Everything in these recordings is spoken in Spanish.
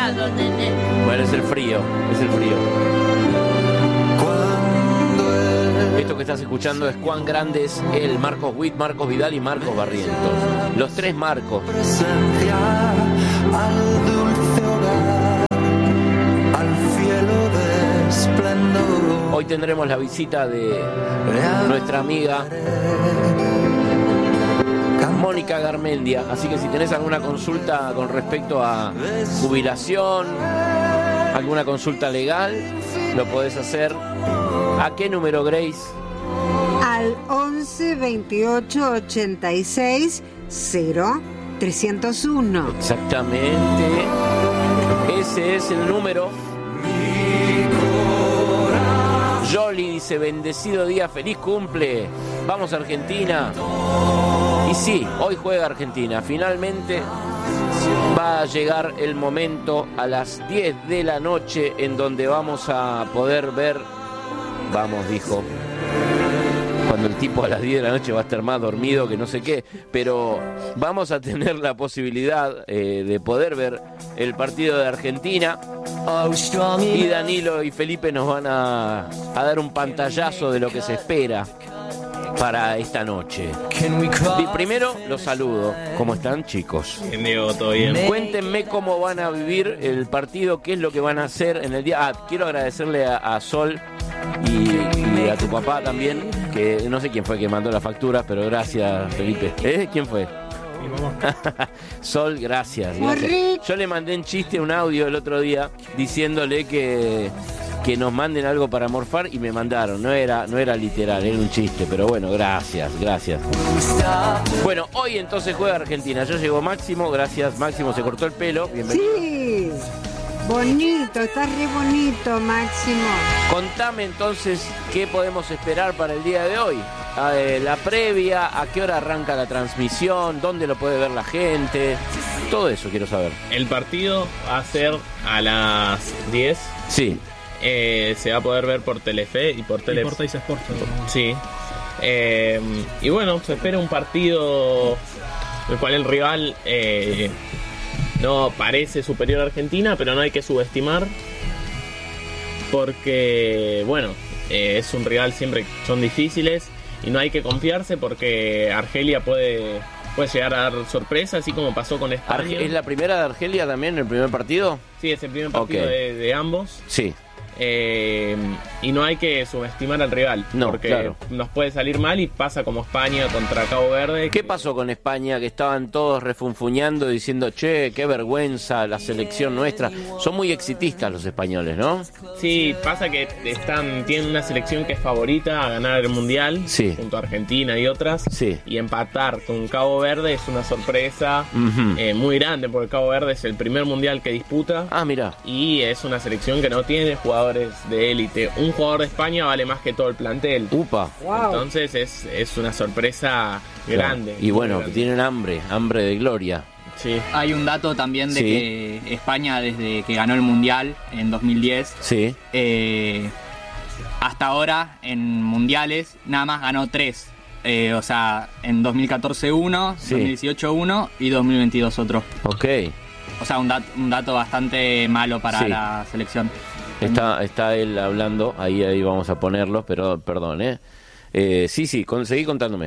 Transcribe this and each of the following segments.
helado, nene. Bueno, es el frío. Esto que estás escuchando es Cuán Grande es él, Marcos Witt, Marcos Vidal y Marcos Barrientos. Los tres Marcos. Al dulce hogar, al cielo de esplendor. Hoy tendremos la visita de nuestra amiga Mónica Garmendia, así que si tenés alguna consulta con respecto a jubilación, alguna consulta legal, lo podés hacer. ¿A qué número, Grace? Al 11 28 86 0 301. Exactamente. Ese es el número. Jolly dice, bendecido día, feliz cumple. Vamos a Argentina. Y sí, hoy juega Argentina. Finalmente va a llegar el momento a las 10 de la noche en donde vamos a poder ver. Vamos, dijo. Cuando el tipo a las 10 de la noche va a estar más dormido que no sé qué. Pero vamos a tener la posibilidad de poder ver el partido de Argentina. Y Danilo y Felipe nos van a dar un pantallazo de lo que se espera para esta noche. Y primero los saludo. ¿Cómo están, chicos? Bien, Diego, todo bien. Cuéntenme cómo van a vivir el partido, qué es lo que van a hacer en el día. Quiero agradecerle a Sol y a tu papá también, que no sé quién fue que mandó la factura, pero gracias, Felipe. ¿Quién fue? Mi mamá. Sol, gracias. Yo le mandé en chiste un audio el otro día diciéndole que nos manden algo para morfar y me mandaron. No era literal, era un chiste, pero bueno, gracias. Bueno, hoy entonces juega Argentina. Ya llegó Máximo, gracias Máximo, se cortó el pelo. Bienvenido. Sí, bonito, está re bonito, Máximo. Contame entonces qué podemos esperar para el día de hoy. La previa, a qué hora arranca la transmisión, dónde lo puede ver la gente, todo eso quiero saber. El partido va a ser a las 10. Sí. Se va a poder ver por Telefe y por Teis Sport. Sí. Y bueno, se espera un partido en el cual el rival no parece superior a Argentina, pero no hay que subestimar. Porque, bueno, es un rival siempre, son difíciles y no hay que confiarse porque Argelia puede llegar a dar sorpresa, así como pasó con España. ¿Es la primera de Argelia también, el primer partido? Sí, es el primer partido de ambos. Sí. Y no hay que subestimar al rival, porque claro, nos puede salir mal y pasa como España contra Cabo Verde. ¿Qué pasó con España? Que estaban todos refunfuñando diciendo, che, qué vergüenza la selección nuestra. Son muy exitistas los españoles, ¿no? Sí, pasa que tienen una selección que es favorita a ganar el Mundial, sí, junto a Argentina y otras, sí, y empatar con Cabo Verde es una sorpresa muy grande, porque Cabo Verde es el primer Mundial que disputa. Ah, mira. Y es una selección que no tiene jugadores de élite. Un jugador de España vale más que todo el plantel. Upa. Wow. Entonces es una sorpresa grande. Claro. Y bueno, grande. Tienen hambre de gloria. Sí. Hay un dato también de que España, desde que ganó el Mundial en 2010, sí, hasta ahora en mundiales nada más ganó 3. O sea, en 2014 1, sí, 2018 1 y 2022 otro. Ok. O sea, un dato bastante malo para la selección. Está él hablando, ahí vamos a ponerlo, pero perdón, seguí contándome.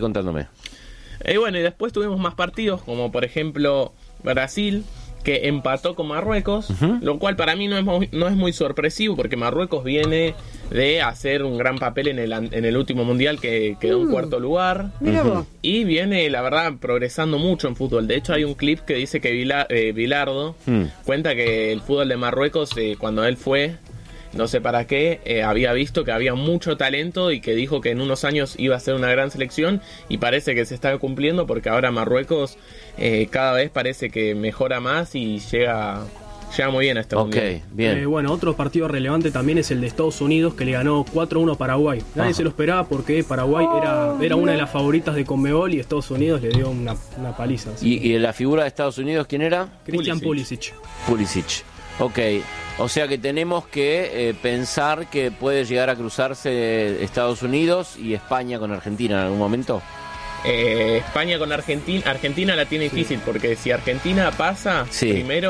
Y bueno, y después tuvimos más partidos, como por ejemplo Brasil, que empató con Marruecos, lo cual para mí no es muy sorpresivo, porque Marruecos viene de hacer un gran papel en el último mundial, que quedó en cuarto lugar. Mira vos. Y viene, la verdad, progresando mucho en fútbol. De hecho, hay un clip que dice que Bilardo cuenta que el fútbol de Marruecos, cuando él fue, no sé para qué, había visto que había mucho talento y que dijo que en unos años iba a ser una gran selección, y parece que se está cumpliendo, porque ahora Marruecos cada vez parece que mejora más y llega muy bien a este mundial. Bien. Bueno, otro partido relevante también es el de Estados Unidos, que le ganó 4-1 a Paraguay. Nadie se lo esperaba, porque Paraguay era una de las favoritas de Conmebol y Estados Unidos le dio una paliza. ¿Y la figura de Estados Unidos quién era? Christian Pulisic. Ok, o sea que tenemos que pensar que puede llegar a cruzarse Estados Unidos y España con Argentina en algún momento. España con Argentina la tiene difícil, porque si Argentina pasa primero,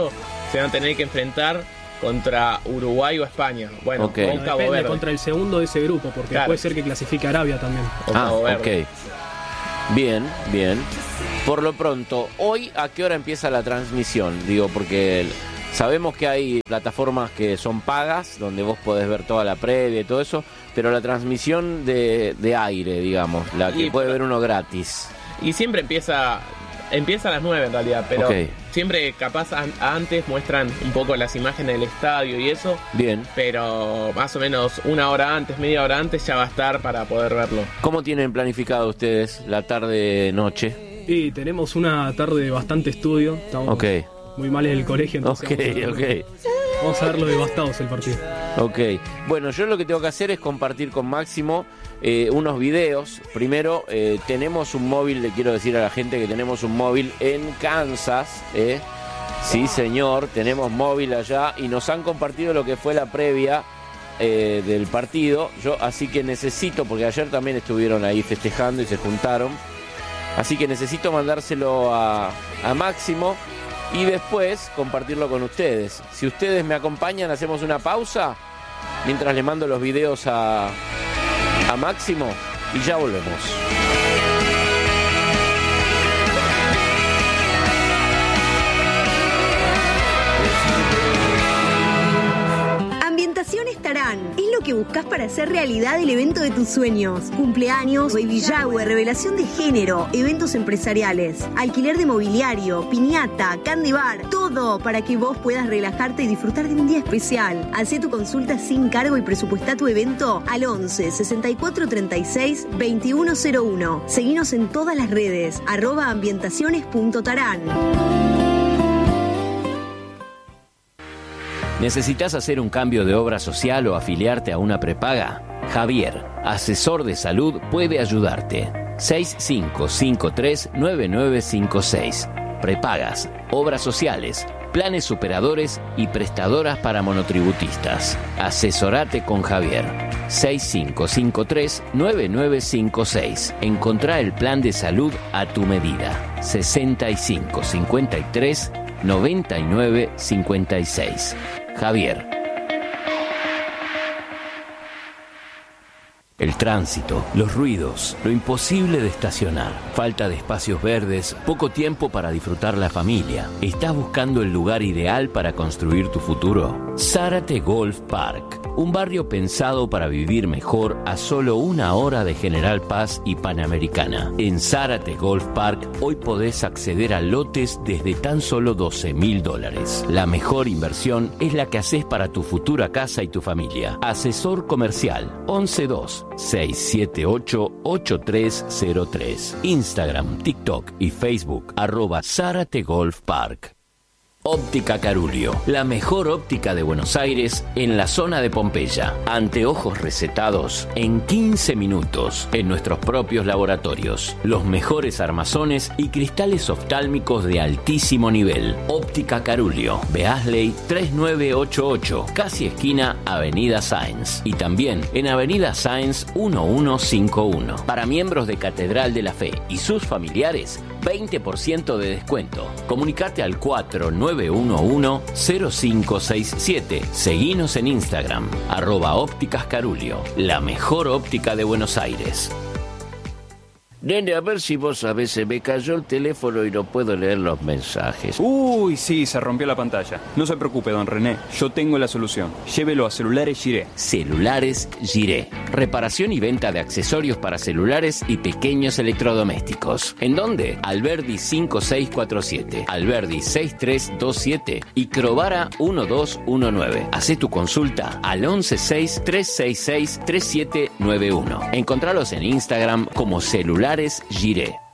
se van a tener que enfrentar contra Uruguay o España. Bueno, Ok. o Cabo Depende Verde. contra el segundo de ese grupo, porque Claro. puede ser que clasifique Arabia también. O Cabo Verde. Ok. Bien, bien. Por lo pronto, hoy, ¿a qué hora empieza la transmisión? Digo, porque sabemos que hay plataformas que son pagas, donde vos podés ver toda la previa y todo eso, pero la transmisión de aire, digamos, la que Y- puede ver uno gratis. Y siempre empieza a las 9 en realidad, pero Ok. siempre capaz antes muestran un poco las imágenes del estadio y eso, Bien. pero más o menos una hora antes, media hora antes ya va a estar para poder verlo. ¿Cómo tienen planificado ustedes la tarde-noche? Y tenemos una tarde de bastante estudio. Estamos Ok, muy mal en el colegio, entonces ok. vamos a verlo devastados el partido. Ok, bueno, yo lo que tengo que hacer es compartir con Máximo unos videos. Primero, tenemos un móvil, le quiero decir a la gente que tenemos un móvil en Kansas. Sí, señor, tenemos móvil allá y nos han compartido lo que fue la previa del partido. Yo así que necesito, porque ayer también estuvieron ahí festejando y se juntaron. Así que necesito mandárselo a Máximo y después compartirlo con ustedes. Si ustedes me acompañan, hacemos una pausa mientras le mando los videos a Máximo y ya volvemos. Ambientaciones Tarán es lo que buscas para hacer realidad el evento de tus sueños. Cumpleaños, baby shower, revelación de género, eventos empresariales, alquiler de mobiliario, piñata, candy bar, todo para que vos puedas relajarte y disfrutar de un día especial. Hacé tu consulta sin cargo y presupuestá tu evento al 11 64 36 2101. Seguinos en todas las redes, @ambientaciones.tarán. ¿Necesitas hacer un cambio de obra social o afiliarte a una prepaga? Javier, asesor de salud, puede ayudarte. 6553-9956. Prepagas, obras sociales, planes superadores y prestadoras para monotributistas. Asesorate con Javier. 6553-9956. Encontrá el plan de salud a tu medida. 6553-9956. Javier. El tránsito, los ruidos, lo imposible de estacionar, falta de espacios verdes, poco tiempo para disfrutar la familia. ¿Estás buscando el lugar ideal para construir tu futuro? Zárate Golf Park, un barrio pensado para vivir mejor a solo 1 hora de General Paz y Panamericana. En Zárate Golf Park hoy podés acceder a lotes desde tan solo $12,000. La mejor inversión es la que haces para tu futura casa y tu familia. Asesor comercial 112-678-8303. Instagram, TikTok y Facebook @Zárate Golf Park. Óptica Carulio, la mejor óptica de Buenos Aires en la zona de Pompeya. Anteojos recetados en 15 minutos en nuestros propios laboratorios. Los mejores armazones y cristales oftálmicos de altísimo nivel. Óptica Carulio, Beasley 3988, casi esquina Avenida Sáenz. Y también en Avenida Sáenz 1151. Para miembros de Catedral de la Fe y sus familiares, 20% de descuento. Comunicate al 4911-0567. Seguinos en Instagram, @ópticas Carulio, la mejor óptica de Buenos Aires. Nene, a ver si vos sabés, se me cayó el teléfono y no puedo leer los mensajes. Uy, sí, se rompió la pantalla. No se preocupe, don René, yo tengo la solución. Llévelo a Celulares Giré. Celulares Giré. Reparación y venta de accesorios para celulares y pequeños electrodomésticos. ¿En dónde? Alberdi 5647, Alberdi 6327 y Crovara 1219. Hacé tu consulta al 116-366-3791. Encontralos en Instagram como Celulares Giré.